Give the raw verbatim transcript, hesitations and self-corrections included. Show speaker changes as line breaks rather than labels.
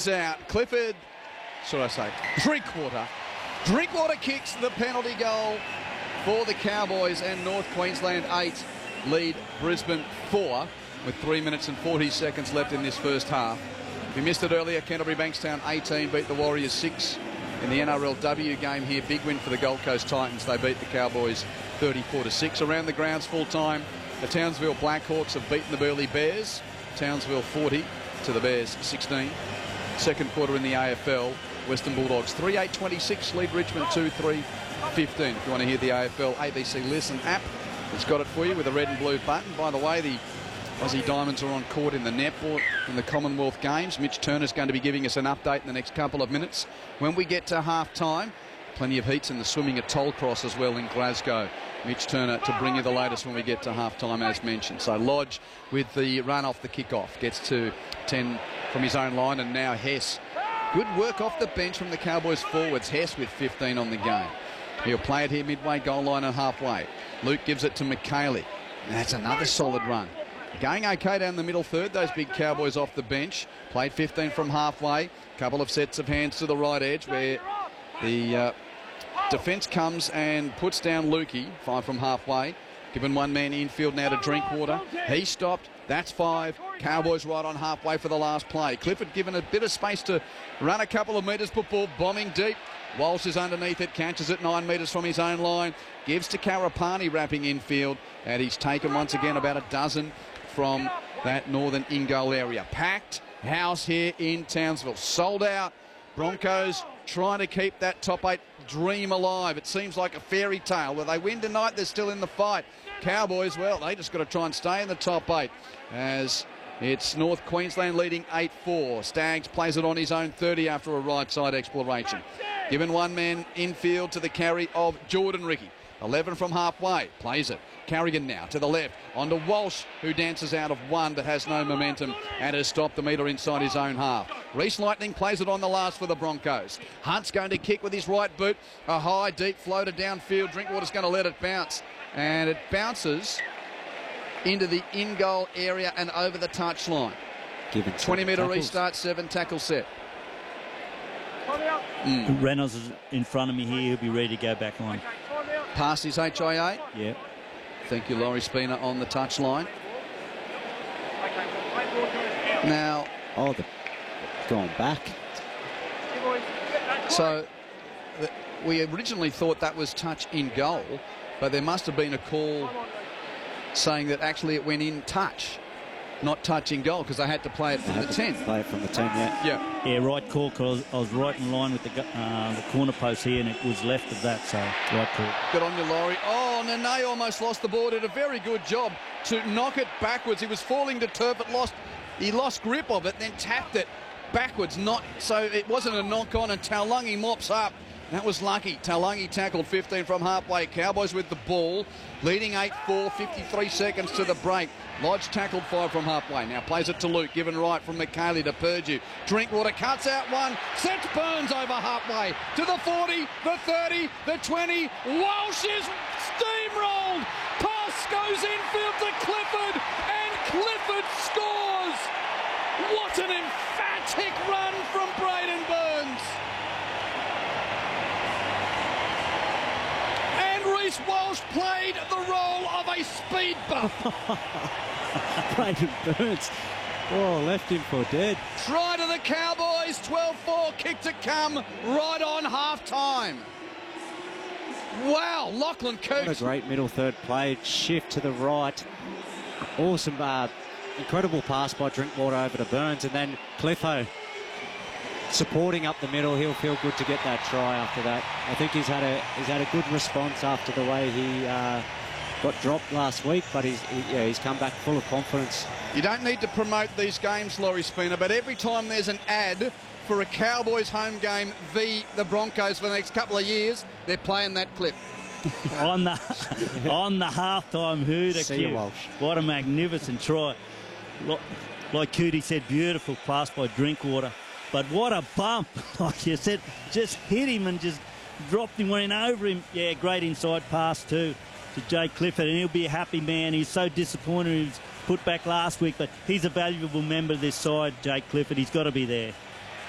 Clifford's out. Clifford, should I say, Drinkwater. Drinkwater kicks the penalty goal for the Cowboys, and North Queensland eight lead Brisbane four with three minutes and forty seconds left in this first half. If you missed it earlier, Canterbury Bankstown eighteen beat the Warriors six in the N R L W game here. Big win for the Gold Coast Titans. They beat the Cowboys thirty-four to six. Around the grounds full time, the Townsville Blackhawks have beaten the Burleigh Bears. Townsville forty to the Bears sixteen. Second quarter in the A F L, Western Bulldogs three eight twenty-six lead Richmond two three fifteen. If you want to hear the A F L A B C Listen app, it's got it for you with a red and blue button. By the way, the Aussie Diamonds are on court in the netball in the Commonwealth Games. Mitch Turner's going to be giving us an update in the next couple of minutes. When we get to half-time, plenty of heats in the swimming at Tollcross as well in Glasgow. Mitch Turner to bring you the latest when we get to half-time, as mentioned. So Lodge with the run off the kick-off gets to ten from his own line, and now Hess. Good work off the bench from the Cowboys forwards. Hess with fifteen on the game. He'll play it here midway, goal line and halfway. Luke gives it to McKaylee. And that's another solid run. Going okay down the middle third, those big Cowboys off the bench. Played fifteen from halfway. Couple of sets of hands to the right edge where the uh, defence comes and puts down Lukey. Five from halfway. Given one man infield now to Drinkwater. He stopped. That's five. Cowboys right on halfway for the last play. Clifford given a bit of space to run a couple of metres, put ball bombing deep. Walsh is underneath it, catches it nine metres from his own line. Gives to Karapani wrapping infield. And he's taken once again about a dozen from that northern in-goal area. Packed house here in Townsville. Sold out. Broncos trying to keep that top eight dream alive. It seems like a fairy tale. Where they win tonight, they're still in the fight. Cowboys, well, they just got to try and stay in the top eight as it's North Queensland leading eight four. Staggs plays it on his own thirty after a right side exploration. Given one man infield to the carry of Jordan Ricky. eleven from halfway, plays it. Carrigan now to the left, onto Walsh, who dances out of one but has no momentum and has stopped the metre inside his own half. Reece Lightning plays it on the last for the Broncos. Hunt's going to kick with his right boot. A high, deep floater downfield. Drinkwater's going to let it bounce. And it bounces into the in-goal area and over the touchline. twenty metre restart, seven tackle set.
Mm. Reynolds is in front of me here. He'll be ready to go back on.
Past his H I A?
Yeah.
Thank you, Laurie Spina on the touchline. Now...
Oh, the going back.
So, the, we originally thought that was touch in goal, but there must have been a call saying that actually it went in touch, not touch in goal, because they had to play it from the ten.
Play it from the ten, yeah.
Yeah,
yeah right call, because I was right in line with the, uh, the corner post here, and it was left of that, so right call.
Good on you, Laurie. Oh, Nene almost lost the ball. Did a very good job to knock it backwards. He was falling to turf, but lost, he lost grip of it, then tapped it backwards. Not so it wasn't a knock on, and Taulagi mops up. That was lucky. Taulagi tackled fifteen from halfway. Cowboys with the ball, leading eight four, fifty-three seconds to the break. Lodge tackled five from halfway. Now plays it to Luke, given right from McKaylee to Purdue. Drinkwater cuts out one, sets Burns over halfway to the forty, the thirty, the twenty. Walsh is steamrolled. Pass goes infield to Clifford, and Clifford scores. What an emphatic run from Braden Burns. Reece Walsh played the role of a speed bump.
Braden Burns. Oh, left him for dead.
Try to the Cowboys, twelve four, kick to come, right on half-time. Wow, Lachlan Coote.
What a great middle third play. Shift to the right. Awesome, uh, incredible pass by Drinkwater over to Burns, and then Cliffo supporting up the middle. He'll feel good to get that try after that. I think he's had a he's had a good response after the way he uh, got dropped last week, but he's he, yeah he's come back full of confidence.
You don't need to promote these games, Laurie Spina, but every time there's an ad for a Cowboys home game v the Broncos for the next couple of years, they're playing that clip.
on the on the halftime hooter.
See you, Walsh.
What a magnificent try! Like Cootie said, beautiful pass by Drinkwater. But what a bump, like you said, just hit him and just dropped him, went over him. Yeah, great inside pass too to Jake Clifford, and he'll be a happy man. He's so disappointed he was put back last week, but he's a valuable member of this side, Jake Clifford. He's got to be there.